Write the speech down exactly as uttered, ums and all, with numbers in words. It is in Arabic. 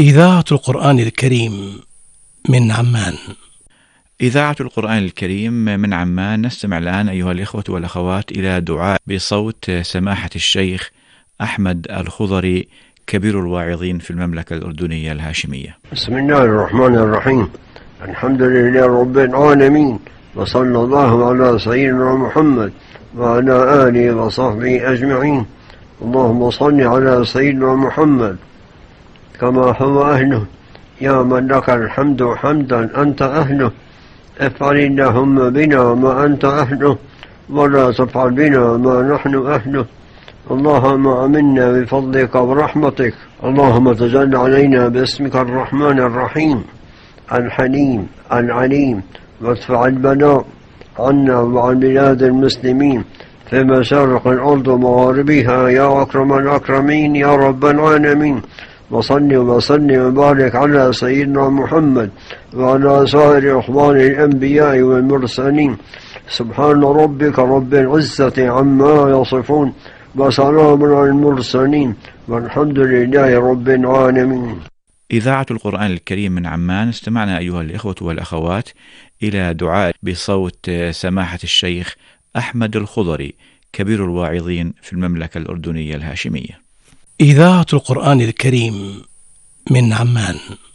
إذاعة القرآن الكريم من عمان. إذاعة القرآن الكريم من عمان. نستمع الآن أيها الإخوة والأخوات إلى دعاء بصوت سماحة الشيخ أحمد الخضري كبير الواعظين في المملكة الأردنية الهاشمية. بسم الله الرحمن الرحيم. الحمد لله رب العالمين، وصلى الله على سيدنا محمد وعلى آله وصحبه أجمعين. اللهم صل على سيدنا محمد كما هو أهله، يا من لك الحمد حمدا أنت أهله. افعل اللهم بنا ما أنت أهله، ولا تفعل بنا ما نحن أهله. اللهم آمنا بفضلك ورحمتك. اللهم تجل علينا باسمك الرحمن الرحيم الحليم العليم، وادفع البلاء عنا وعن بلاد المسلمين في مشارق الأرض ومغاربها يا أكرم الأكرمين يا رب العالمين. وصل وسلم وبارك على سيدنا محمد وعلى سائر أخوان الأنبياء والمرسلين. سبحان ربك رب العزة عما يصفون، وسلام على المرسلين، والحمد لله رب العالمين. إذاعة القرآن الكريم من عمان. استمعنا أيها الإخوة والأخوات إلى دعاء بصوت سماحة الشيخ أحمد الخضري كبير الواعظين في المملكة الأردنية الهاشمية. إذاعة القرآن الكريم من عمان.